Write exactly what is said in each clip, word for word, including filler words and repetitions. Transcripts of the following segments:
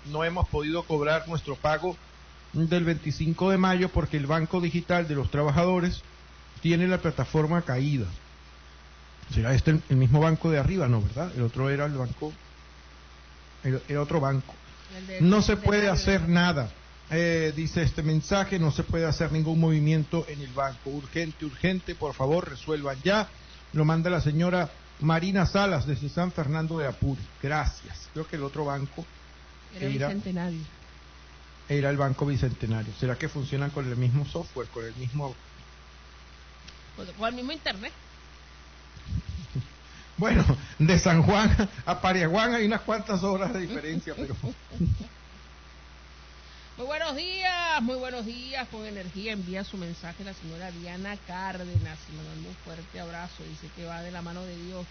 no hemos podido cobrar nuestro pago del veinticinco de mayo porque el Banco Digital de los Trabajadores tiene la plataforma caída. ¿Será este el, el mismo banco de arriba? No, ¿verdad? El otro era el banco, el, el otro banco. El de, no se puede de hacer nada. Eh, dice este mensaje, no se puede hacer ningún movimiento en el banco. Urgente, urgente, por favor, resuelvan ya. Lo manda la señora Marina Salas desde San Fernando de Apure. Gracias. Creo que el otro banco era Bicentenario. Era el Banco Bicentenario. ¿Será que funcionan con el mismo software, con el mismo... con el mismo internet? Bueno, de San Juan a Pariaguán hay unas cuantas horas de diferencia, pero... Muy buenos días, muy buenos días, con energía envía su mensaje la señora Diana Cárdenas, y me manda un fuerte abrazo, dice que va de la mano de Dios,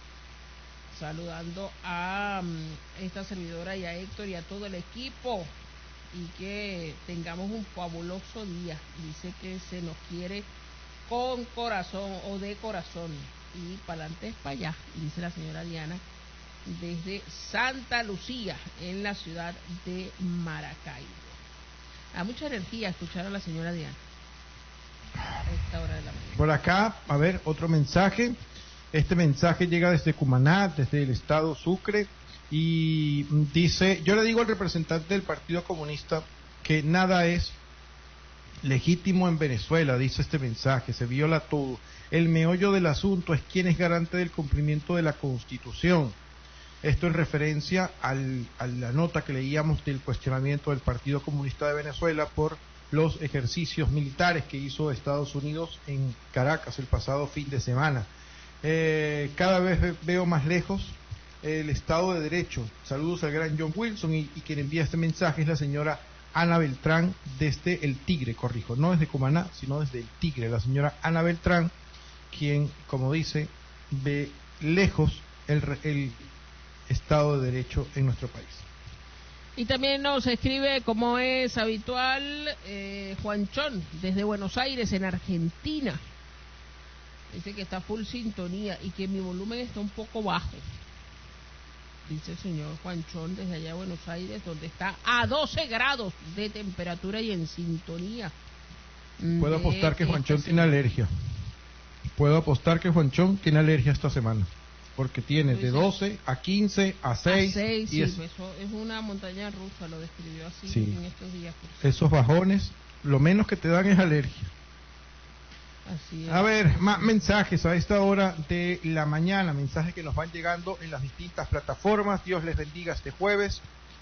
saludando a um, esta servidora y a Héctor y a todo el equipo, y que tengamos un fabuloso día, dice que se nos quiere con corazón o de corazón, y para adelante es para allá, dice la señora Diana, desde Santa Lucía, en la ciudad de Maracaibo. A mucha energía escuchar a la señora Diana a esta hora de la mañana. Por acá, a ver, otro mensaje. Este mensaje llega desde Cumaná, desde el estado Sucre, y dice, yo le digo al representante del Partido Comunista que nada es legítimo en Venezuela, dice este mensaje, se viola todo. El meollo del asunto es quién es garante del cumplimiento de la Constitución. Esto en referencia al, a la nota que leíamos del cuestionamiento del Partido Comunista de Venezuela por los ejercicios militares que hizo Estados Unidos en Caracas el pasado fin de semana. Eh, cada vez veo más lejos el Estado de Derecho. Saludos al gran John Wilson, y, y quien envía este mensaje es la señora Ana Beltrán desde El Tigre, corrijo, no desde Cumaná, sino desde El Tigre. La señora Ana Beltrán, quien, como dice, ve lejos el, el Estado de Derecho en nuestro país. Y también nos escribe, como es habitual, eh, Juanchón, desde Buenos Aires, en Argentina. Dice que está full sintonía y que mi volumen está un poco bajo. Dice el señor Juanchón desde allá de Buenos Aires, donde está a doce grados de temperatura y en sintonía. Puedo apostar que Juanchón tiene alergia. Puedo apostar que Juanchón tiene alergia esta semana. Porque tiene de doce a quince a seis. A seis, sí, es, eso es una montaña rusa, lo describió así sí, en estos días. Esos bajones, lo menos que te dan es alergia. Así es. A ver, más mensajes a esta hora de la mañana, mensajes que nos van llegando en las distintas plataformas. Dios les bendiga este jueves.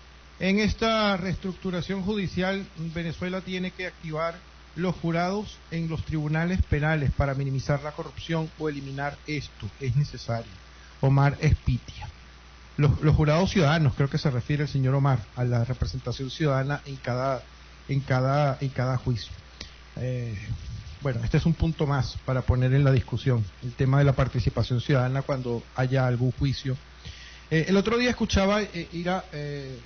En esta reestructuración judicial, Venezuela tiene que activar los jurados en los tribunales penales para minimizar la corrupción o eliminar esto. Es necesario. Omar Espitia. Los, los jurados ciudadanos, creo que se refiere el señor Omar, a la representación ciudadana en cada, en cada, en cada juicio. Eh, bueno, este es un punto más para poner en la discusión, el tema de la participación ciudadana cuando haya algún juicio. Eh, el otro día escuchaba eh, ir a, eh,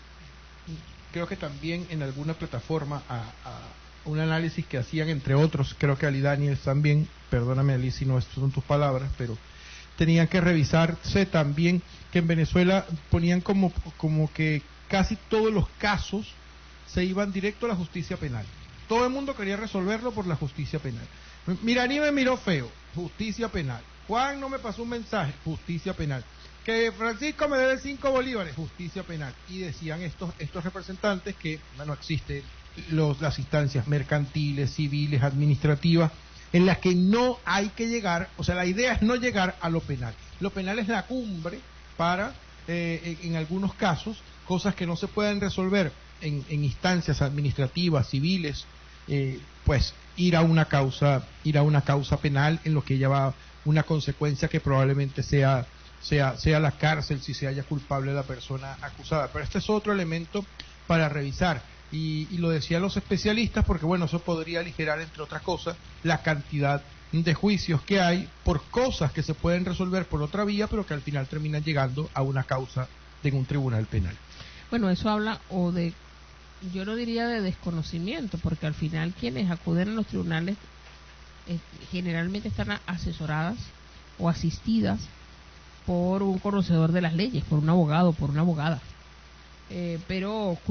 creo que también en alguna plataforma, a, a un análisis que hacían, entre otros, creo que Ali Daniels también, perdóname Ali si no estas son tus palabras, pero tenían que revisarse también que en Venezuela ponían como, como que casi todos los casos se iban directo a la justicia penal. Todo el mundo quería resolverlo por la justicia penal. Miraní me miró feo, justicia penal. Juan no me pasó un mensaje, justicia penal. Que Francisco me debe cinco bolívares, justicia penal. Y decían estos estos representantes que bueno, existen los, las instancias mercantiles, civiles, administrativas, en las que no hay que llegar, o sea, la idea es no llegar a lo penal. Lo penal es la cumbre para, eh, en, en algunos casos, cosas que no se pueden resolver en, en instancias administrativas, civiles, eh, pues ir a una causa, ir a una causa penal en lo que lleva una consecuencia que probablemente sea, sea, sea la cárcel si se haya culpable la persona acusada. Pero este es otro elemento para revisar. Y, y lo decían los especialistas porque, bueno, eso podría aligerar, entre otras cosas, la cantidad de juicios que hay por cosas que se pueden resolver por otra vía, pero que al final terminan llegando a una causa en un tribunal penal. Bueno, eso habla o de, yo no diría de desconocimiento, porque al final quienes acuden a los tribunales eh, generalmente están asesoradas o asistidas por un conocedor de las leyes, por un abogado, por una abogada. Eh, pero